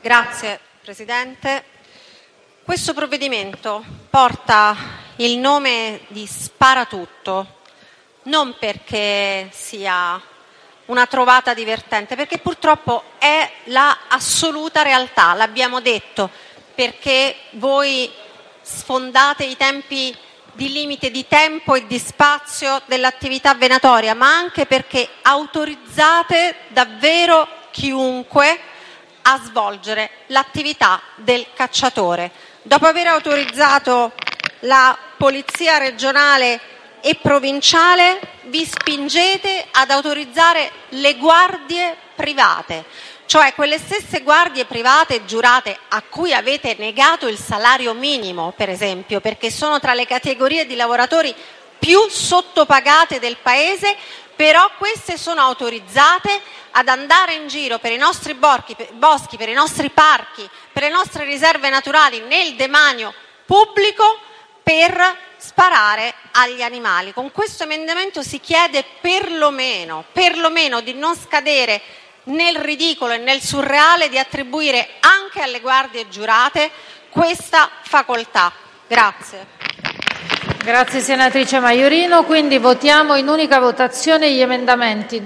Grazie Presidente. Questo provvedimento porta il nome di Sparatutto, non perché sia una trovata divertente, perché purtroppo è la assoluta realtà, l'abbiamo detto, perché voi sfondate i tempi di limite di tempo e di spazio dell'attività venatoria, ma anche perché autorizzate davvero chiunque a svolgere l'attività del cacciatore. Dopo aver autorizzato la polizia regionale e provinciale, vi spingete ad autorizzare le guardie private, cioè quelle stesse guardie private giurate a cui avete negato il salario minimo, per esempio, perché sono tra le categorie di lavoratori più sottopagate del Paese, però queste sono autorizzate ad andare in giro per i nostri boschi, per i nostri parchi, per le nostre riserve naturali nel demanio pubblico per sparare agli animali. Con questo emendamento si chiede perlomeno di non scadere nel ridicolo e nel surreale di attribuire anche alle guardie giurate questa facoltà. Grazie. Grazie senatrice Maiorino, quindi votiamo in unica votazione gli emendamenti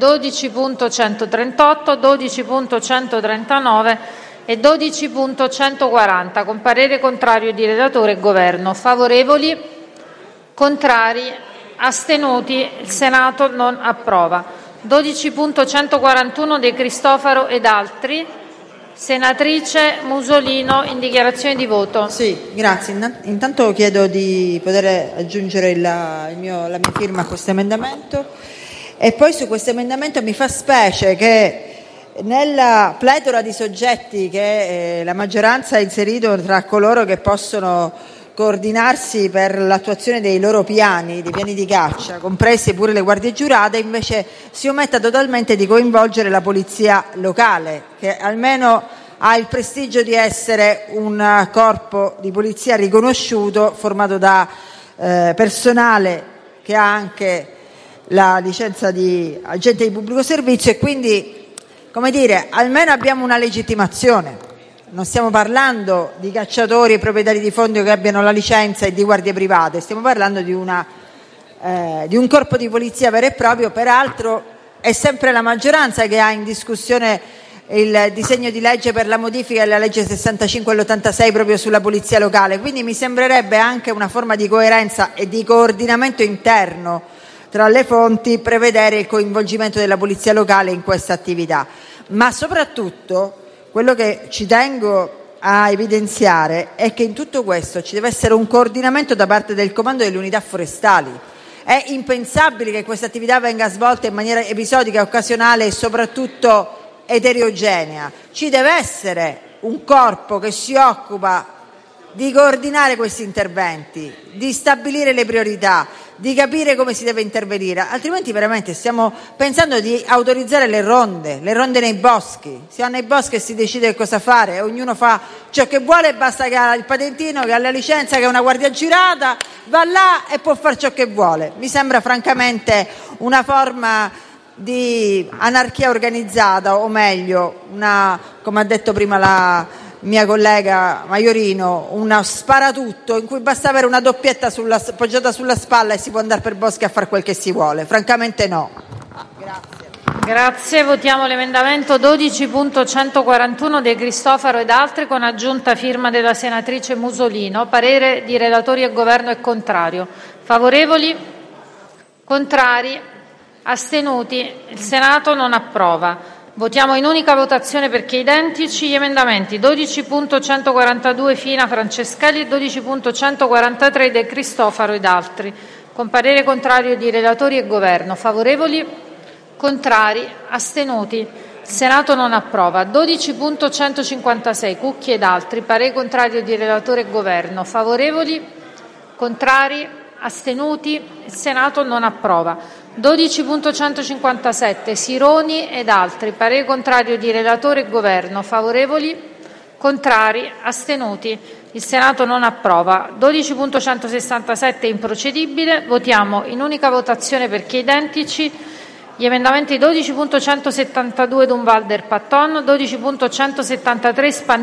12.138, 12.139 e 12.140 con parere contrario di relatore e governo. Favorevoli? Contrari? Astenuti? Il Senato non approva. 12.141 De Cristofaro ed altri. Senatrice Musolino, in dichiarazione di voto. Sì, grazie. Intanto chiedo di poter aggiungere la mia firma a questo emendamento, e poi su questo emendamento mi fa specie che nella pletora di soggetti che la maggioranza ha inserito tra coloro che possono coordinarsi per l'attuazione dei loro piani, dei piani di caccia, comprese pure le guardie giurate, invece si ometta totalmente di coinvolgere la polizia locale, che almeno ha il prestigio di essere un corpo di polizia riconosciuto, formato da personale che ha anche la licenza di agente di pubblico servizio, e quindi, come dire, almeno abbiamo una legittimazione. Non stiamo parlando di cacciatori e proprietari di fondi che abbiano la licenza e di guardie private, stiamo parlando di un corpo di polizia vero e proprio. Peraltro è sempre la maggioranza che ha in discussione il disegno di legge per la modifica della legge 65 e l'86 proprio sulla polizia locale, quindi mi sembrerebbe anche una forma di coerenza e di coordinamento interno tra le fonti prevedere il coinvolgimento della polizia locale in questa attività. Ma soprattutto quello che ci tengo a evidenziare è che in tutto questo ci deve essere un coordinamento da parte del comando delle unità forestali. È impensabile che questa attività venga svolta in maniera episodica, occasionale e soprattutto eterogenea. Ci deve essere un corpo che si occupa di coordinare questi interventi, di stabilire le priorità, di capire come si deve intervenire, altrimenti veramente stiamo pensando di autorizzare le ronde nei boschi. Si va nei boschi e si decide cosa fare, ognuno fa ciò che vuole, basta che ha il patentino, che ha la licenza, che ha una guardia girata, va là e può fare ciò che vuole. Mi sembra francamente una forma di anarchia organizzata, o meglio, come ha detto prima la mia collega Maiorino, una sparatutto in cui basta avere una doppietta appoggiata sulla spalla e si può andare per boschi a fare quel che si vuole. Francamente no. Grazie. Votiamo l'emendamento 12.141 De Cristofaro ed altri con aggiunta firma della senatrice Musolino. Parere di relatori e governo è contrario. Favorevoli? Contrari? Astenuti? Il Senato non approva. Votiamo in unica votazione perché identici gli emendamenti 12.142 Fina Franceschelli e 12.143 De Cristofaro ed altri, con parere contrario di relatori e governo. Favorevoli? Contrari? Astenuti? Il Senato non approva. 12.156 Cucchi ed altri, parere contrario di relatore e governo. Favorevoli? Contrari? Astenuti? Il Senato non approva. 12.157 Sironi ed altri, parere contrario di relatore e governo. Favorevoli? Contrari? Astenuti? Il Senato non approva. 12.167 improcedibile. Votiamo in unica votazione perché identici gli emendamenti 12.172 Durnwalder Patton, 12.173 Spagnuolo